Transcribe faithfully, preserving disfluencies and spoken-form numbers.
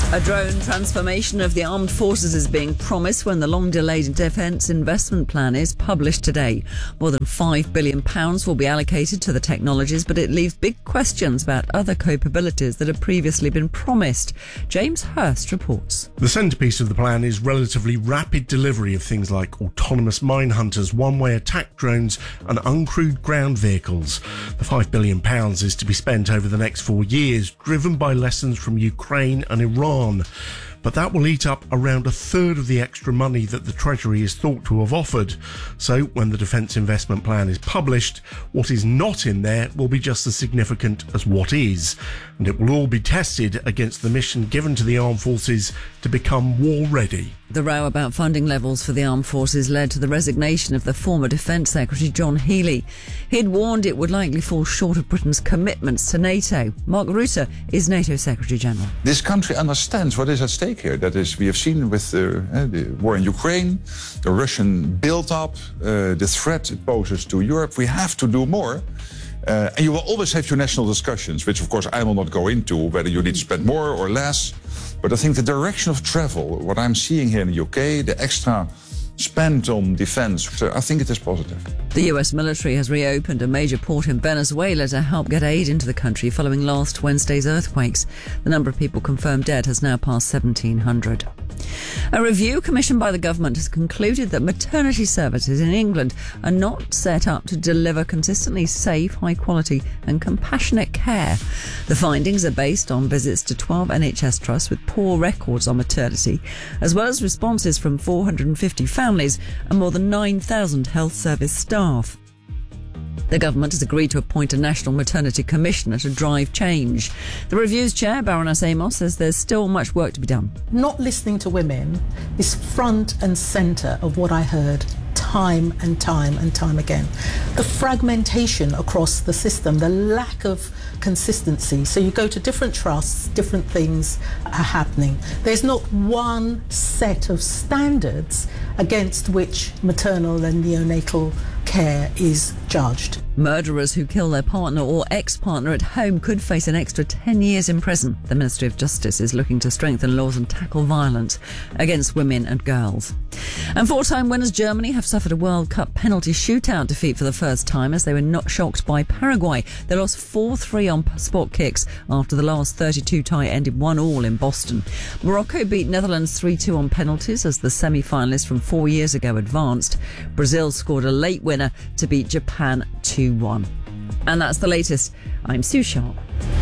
A drone transformation of the armed forces is being promised when the long-delayed defence investment plan is published today. More than five billion pounds will be allocated to the technologies, but it leaves big questions about other capabilities that have previously been promised. James Hurst reports. The centrepiece of the plan is relatively rapid delivery of things like autonomous mine hunters, one-way attack drones and uncrewed ground vehicles. The five billion pounds is to be spent over the next four years, driven by lessons from Ukraine and Iran. But that will eat up around a third of the extra money that the Treasury is thought to have offered. So when the Defence Investment Plan is published, what is not in there will be just as significant as what is. And it will all be tested against the mission given to the armed forces to become war ready. The row about funding levels for the armed forces led to the resignation of the former Defence Secretary John Healey. He'd warned it would likely fall short of Britain's commitments to NATO. Mark Rutte is NATO Secretary General. This country understands what is at stake here. That is, we have seen with the, uh, the war in Ukraine, the Russian build-up, uh, the threat it poses to Europe. We have to do more. Uh, and you will always have your national discussions, which of course I will not go into, whether you need to spend more or less. But I think the direction of travel, what I'm seeing here in the U K, the extra spent on defence, I think it is positive. The U S military has reopened a major port in Venezuela to help get aid into the country following last Wednesday's earthquakes. The number of people confirmed dead has now passed seventeen hundred. A review commissioned by the government has concluded that maternity services in England are not set up to deliver consistently safe, high quality and compassionate care. The findings are based on visits to twelve N H S trusts with poor records on maternity, as well as responses from four hundred fifty families and more than nine thousand health service staff. The government has agreed to appoint a National Maternity Commissioner to drive change. The review's chair, Baroness Amos, says there's still much work to be done. Not listening to women is front and centre of what I heard time and time and time again. The fragmentation across the system, the lack of consistency. So you go to different trusts, different things are happening. There's not one set of standards against which maternal and neonatal care is judged. Murderers who kill their partner or ex-partner at home could face an extra ten years in prison. The Ministry of Justice is looking to strengthen laws and tackle violence against women and girls. And four-time winners Germany have suffered a World Cup penalty shootout defeat for the first time as they were not shocked by Paraguay. They lost four three on spot kicks after the last thirty-two tie ended one all in Boston. Morocco beat Netherlands three two on penalties as the semi-finalists from four years ago advanced. Brazil scored a late winner to beat Japan two one. And that's the latest. I'm Sue Sharp.